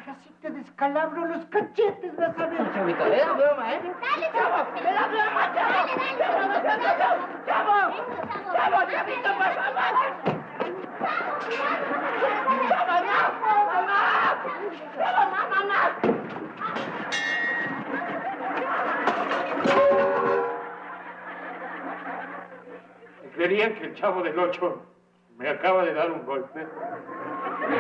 Casi te descalabro los cachetes, vas a ver. Chavito, le da broma, ¿eh? Dale, ¡Chavo! ¡Le da broma, chavo! ¡Chavo! ¡Chavo, chavito, por favor! ¡Chavo, no! ¡Mamá! ¡Chavo, no, mamá! ¿Creerían que el Chavo del Ocho me acaba de dar un golpe?